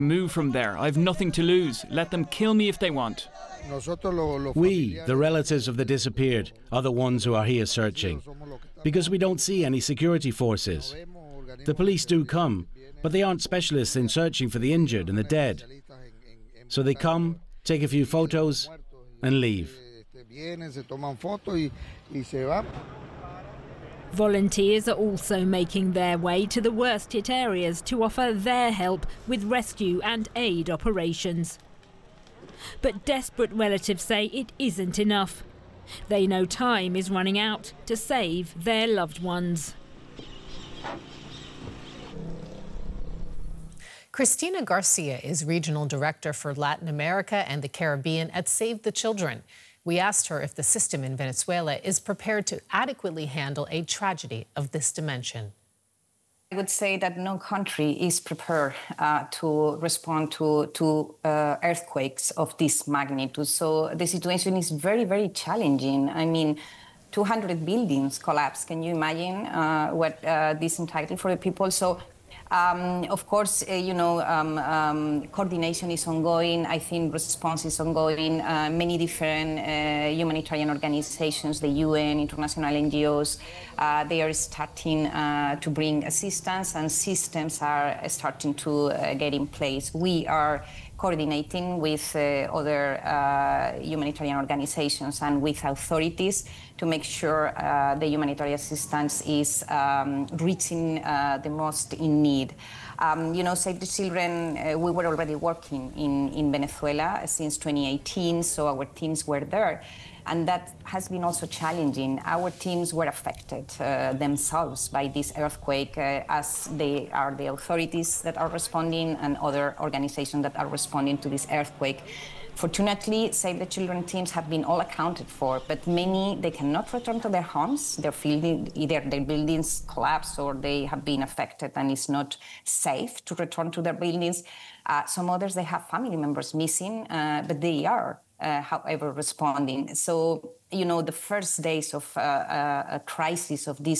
Move from there. I've nothing to lose. Let them kill me if they want. We, the relatives of the disappeared, are the ones who are here searching, because we don't see any security forces. The police do come, but they aren't specialists in searching for the injured and the dead. So they come, take a few photos, and leave. Volunteers are also making their way to the worst-hit areas to offer their help with rescue and aid operations. But desperate relatives say it isn't enough. They know time is running out to save their loved ones. Cristina Garcia is Regional Director for Latin America and the Caribbean at Save the Children. We asked her if the system in Venezuela is prepared to adequately handle a tragedy of this dimension. I would say that no country is prepared to respond to earthquakes of this magnitude. So the situation is very, very challenging. I mean, 200 buildings collapsed. Can you imagine what this entitled for the people? So, of course, coordination is ongoing. I think response is ongoing. Many different humanitarian organizations, the UN, international NGOs, they are starting to bring assistance, and systems are starting to get in place. We are coordinating with other humanitarian organizations and with authorities to make sure the humanitarian assistance is reaching the most in need. Save the Children, we were already working in Venezuela since 2018, so our teams were there. And that has been also challenging. Our teams were affected themselves by this earthquake, as they are the authorities that are responding and other organizations that are responding to this earthquake. Fortunately, Save the Children teams have been all accounted for, but many, they cannot return to their homes. Either their buildings collapse or they have been affected and it's not safe to return to their buildings. Some others, they have family members missing, but they are however responding. So, the first days of a crisis of this